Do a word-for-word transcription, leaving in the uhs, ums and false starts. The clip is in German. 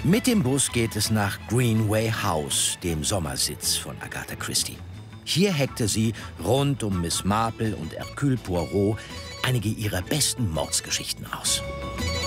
Mit dem Bus geht es nach Greenway House, dem Sommersitz von Agatha Christie. Hier heckte sie rund um Miss Marple und Hercule Poirot einige ihrer besten Mordsgeschichten aus.